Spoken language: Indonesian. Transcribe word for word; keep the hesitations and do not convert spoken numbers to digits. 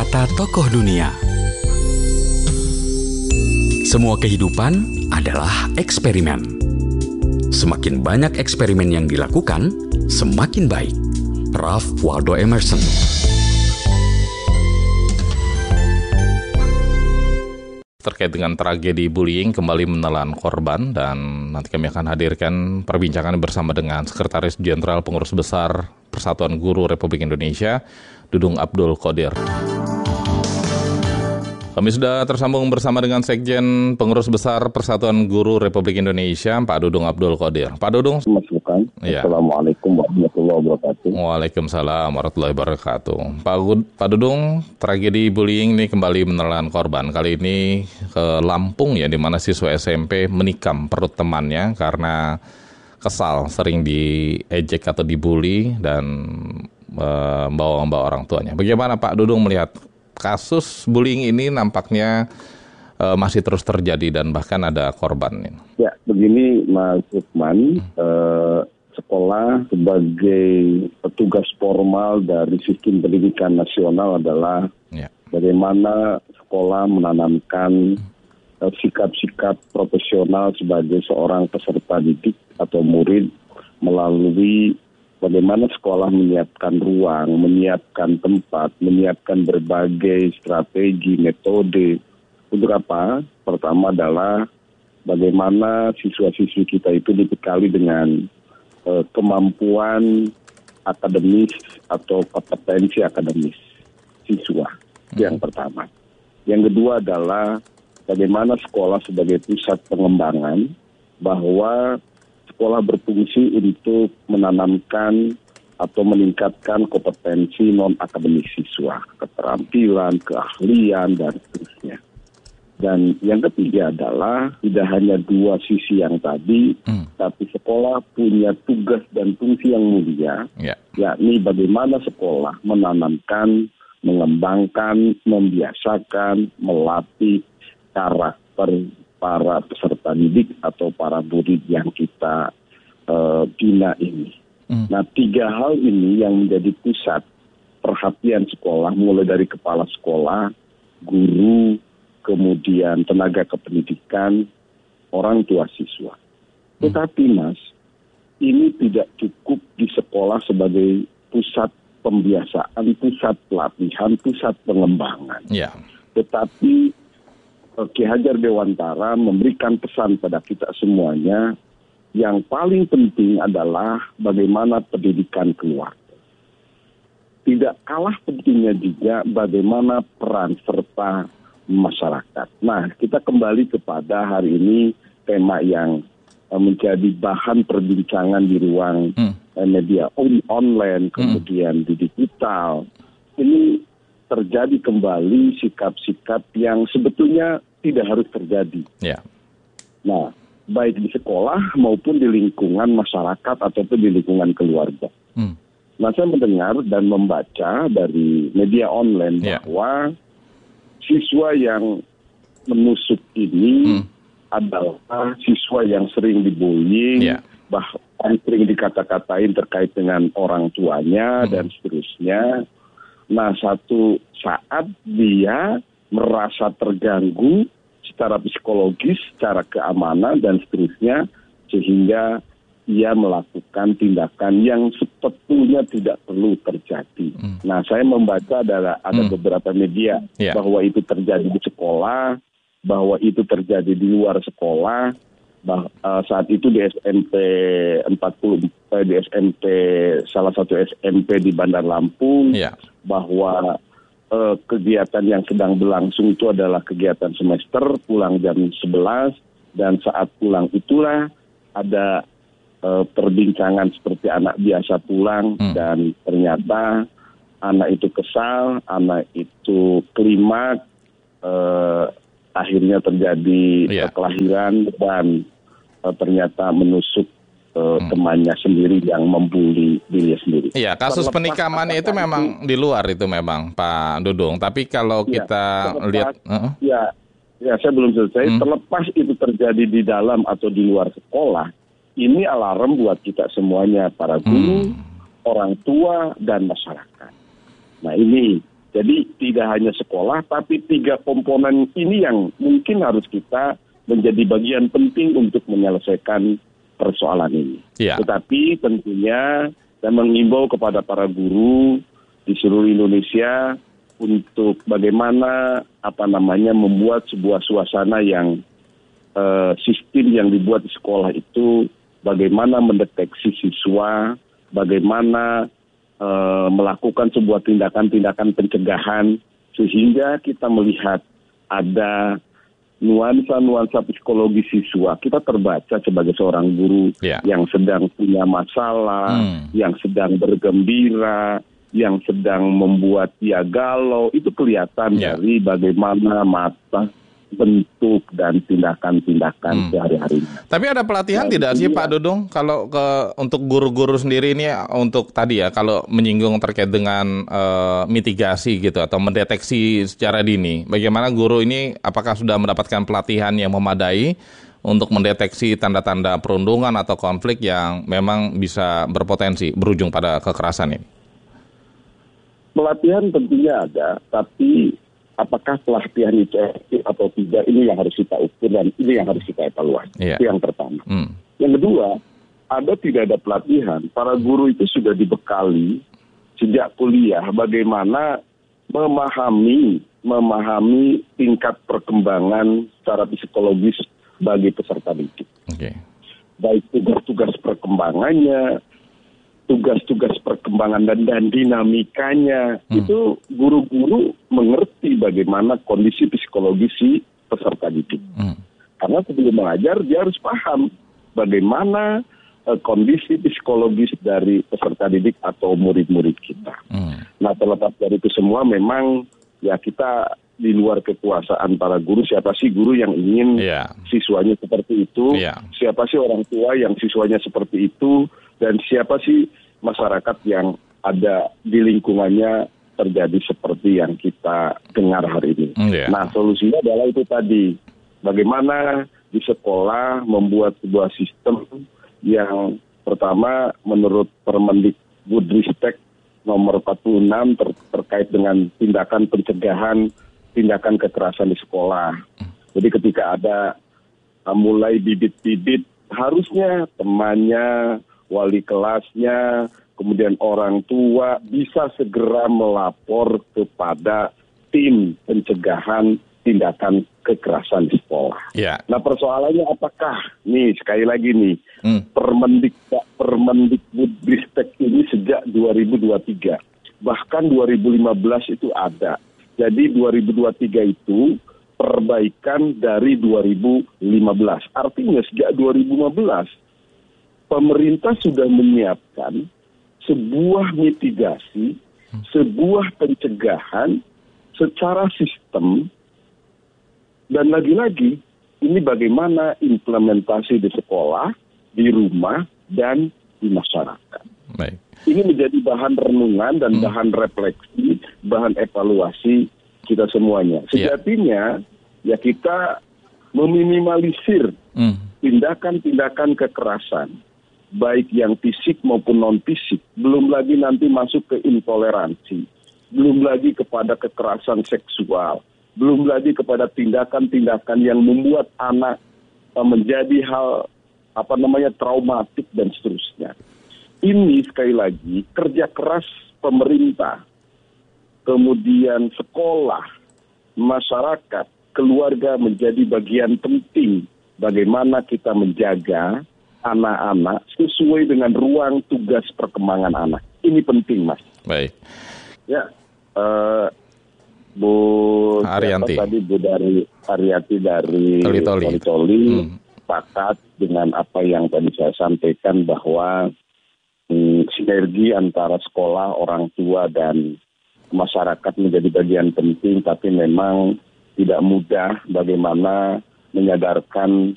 Kacamata Tokoh Dunia. Semua kehidupan adalah eksperimen. Semakin banyak eksperimen yang dilakukan, semakin baik. Ralph Waldo Emerson. Terkait dengan tragedi bullying kembali menelan korban, dan nanti kami akan hadirkan perbincangan bersama dengan Sekretaris Jenderal Pengurus Besar Persatuan Guru Republik Indonesia, Dudung Abdul Qodir. Kami sudah tersambung bersama dengan Sekjen Pengurus Besar Persatuan Guru Republik Indonesia, Pak Dudung Abdul Qodir. Pak Dudung. Mas Bukan. Ya. Assalamualaikum warahmatullahi wabarakatuh. Waalaikumsalam warahmatullahi wabarakatuh. Pak, Pak Dudung, tragedi bullying ini kembali menelan korban. Kali ini ke Lampung ya, di mana siswa S M P menikam perut temannya karena kesal sering diejek atau dibully dan membawa-bawa orang tuanya. Bagaimana Pak Dudung melihat kasus bullying ini? Nampaknya uh, masih terus terjadi dan bahkan ada korban. Ya, begini Mas Lukman, hmm. uh, sekolah sebagai petugas formal dari sistem pendidikan nasional adalah ya. Bagaimana sekolah menanamkan uh, sikap-sikap profesional sebagai seorang peserta didik atau murid melalui bagaimana sekolah menyiapkan ruang, menyiapkan tempat, menyiapkan berbagai strategi, metode. Untuk apa? Pertama adalah bagaimana siswa-siswi kita itu dibekali dengan uh, kemampuan akademis atau kompetensi akademis siswa. Hmm. Yang pertama. Yang kedua adalah bagaimana sekolah sebagai pusat pengembangan, bahwa sekolah berfungsi untuk menanamkan atau meningkatkan kompetensi non-akademis siswa, keterampilan, keahlian, dan seterusnya. Dan yang ketiga adalah tidak hanya dua sisi yang tadi, hmm. tapi sekolah punya tugas dan fungsi yang mulia, yeah. yakni bagaimana sekolah menanamkan, mengembangkan, membiasakan, melatih karakter para peserta didik atau para murid yang kita uh, bina ini. Hmm. Nah, tiga hal ini yang menjadi pusat perhatian sekolah, mulai dari kepala sekolah, guru, kemudian tenaga kependidikan, orang tua siswa. Hmm. Tetapi Mas, ini tidak cukup di sekolah sebagai pusat pembiasaan, pusat pelatihan, pusat pengembangan. Yeah. Tetapi Ki Hajar Dewantara memberikan pesan pada kita semuanya, yang paling penting adalah bagaimana pendidikan keluarga. Tidak kalah pentingnya juga bagaimana peran serta masyarakat. Nah, kita kembali kepada hari ini tema yang menjadi bahan perbincangan di ruang hmm. media on- online, kemudian hmm. di digital. Ini terjadi kembali sikap-sikap yang sebetulnya tidak harus terjadi. Yeah. Nah, baik di sekolah maupun di lingkungan masyarakat ataupun di lingkungan keluarga. Hmm. Nah, saya mendengar dan membaca dari media online yeah. bahwa siswa yang menusuk ini hmm. adalah siswa yang sering dibullying, yeah. bahkan sering dikata-katain terkait dengan orang tuanya hmm. dan seterusnya. Nah, satu saat dia merasa terganggu secara psikologis, secara keamanan, dan seterusnya, sehingga ia melakukan tindakan yang sebetulnya tidak perlu terjadi. Hmm. Nah, saya membaca ada, ada hmm. beberapa media yeah. bahwa itu terjadi di sekolah, bahwa itu terjadi di luar sekolah, bah, uh, saat itu di S M P empat puluh, uh, di S M P, salah satu S M P di Bandar Lampung, yeah. bahwa Uh, kegiatan yang sedang berlangsung itu adalah kegiatan semester, pulang jam sebelas, dan saat pulang itulah ada uh, perbincangan seperti anak biasa pulang, hmm. dan ternyata anak itu kesal, anak itu klimaks, uh, akhirnya terjadi yeah. uh, kelahiran, dan uh, ternyata menusuk Uh, hmm. temannya sendiri yang membuli dirinya sendiri. Iya, kasus penikamannya itu memang di luar itu memang Pak Dudung. Tapi kalau ya, kita terlepas, lihat, uh-uh. ya, ya saya belum selesai. Hmm. Terlepas itu terjadi di dalam atau di luar sekolah, ini alarm buat kita semuanya, para guru, hmm. orang tua dan masyarakat. Nah, ini Jadi tidak hanya sekolah, tapi tiga komponen ini yang mungkin harus kita menjadi bagian penting untuk menyelesaikan persoalan ini. Ya. Tetapi tentunya saya mengimbau kepada para guru di seluruh Indonesia untuk bagaimana apa namanya membuat sebuah suasana yang uh, sistem yang dibuat di sekolah itu bagaimana mendeteksi siswa, bagaimana uh, melakukan sebuah tindakan-tindakan pencegahan sehingga kita melihat ada nuansa-nuansa psikologi siswa. Kita terbaca sebagai seorang guru yeah. yang sedang punya masalah, hmm. yang sedang bergembira, yang sedang membuat dia galau. Itu kelihatan yeah. dari bagaimana mata, bentuk, dan tindakan-tindakan hmm. sehari-harinya. Tapi ada pelatihan nah, tidak sih Pak Dudung kalau ke untuk guru-guru sendiri ini untuk tadi ya kalau menyinggung terkait dengan uh, mitigasi gitu atau mendeteksi secara dini. Bagaimana guru ini apakah sudah mendapatkan pelatihan yang memadai untuk mendeteksi tanda-tanda perundungan atau konflik yang memang bisa berpotensi berujung pada kekerasan ini? Pelatihan tentunya ada, tapi apakah pelatihan itu efektif atau tidak, ini yang harus kita ukur dan ini yang harus kita evaluasi. Yeah. Itu yang pertama. Mm. Yang kedua, ada tidak ada pelatihan, para guru itu sudah dibekali sejak kuliah bagaimana memahami memahami tingkat perkembangan secara psikologis bagi peserta didik. Okay. Baik tugas-tugas perkembangannya, tugas-tugas perkembangan dan, dan dinamikanya, hmm. itu guru-guru mengerti bagaimana kondisi psikologis si peserta didik. Hmm. Karena sebelum mengajar, dia harus paham bagaimana uh, kondisi psikologis dari peserta didik atau murid-murid kita. Hmm. Nah, terlepas dari itu semua, memang ya kita di luar kekuasaan para guru. Siapa sih guru yang ingin yeah. siswanya seperti itu? Yeah. Siapa sih orang tua yang siswanya seperti itu? Dan siapa sih masyarakat yang ada di lingkungannya terjadi seperti yang kita dengar hari ini. Yeah. Nah, solusinya adalah itu tadi. Bagaimana di sekolah membuat sebuah sistem yang pertama menurut Permendikbudristek nomor empat puluh enam ter- terkait dengan tindakan pencegahan tindakan kekerasan di sekolah. Jadi ketika ada uh, mulai bibit-bibit, harusnya temannya, wali kelasnya, kemudian orang tua bisa segera melapor kepada tim pencegahan tindakan kekerasan di sekolah. Yeah. Nah, persoalannya apakah, nih sekali lagi nih, hmm. Permendik Permendikbudristek ini sejak dua ribu dua puluh tiga, bahkan dua ribu lima belas itu ada. Jadi dua ribu dua puluh tiga itu perbaikan dari dua ribu lima belas. Artinya sejak dua ribu lima belas, pemerintah sudah menyiapkan sebuah mitigasi, sebuah pencegahan secara sistem, dan lagi-lagi ini bagaimana implementasi di sekolah, di rumah, dan di masyarakat. Baik. Ini menjadi bahan renungan dan hmm. bahan refleksi, bahan evaluasi kita semuanya. Sejatinya, yeah. ya kita meminimalisir hmm. tindakan-tindakan kekerasan, baik yang fisik maupun non-fisik, belum lagi nanti masuk ke intoleransi, belum lagi kepada kekerasan seksual, belum lagi kepada tindakan-tindakan yang membuat anak uh, menjadi hal apa namanya traumatik dan seterusnya. Ini sekali lagi kerja keras pemerintah, kemudian sekolah, masyarakat, keluarga menjadi bagian penting bagaimana kita menjaga anak-anak sesuai dengan ruang tugas perkembangan anak. Ini penting, Mas. Baik. Ya, uh, Bu Arianti tadi Bu dari Arianti dari Toli Toli hmm. sepakat dengan apa yang tadi saya sampaikan bahwa hmm, sinergi antara sekolah, orang tua dan masyarakat menjadi bagian penting, tapi memang tidak mudah bagaimana menyadarkan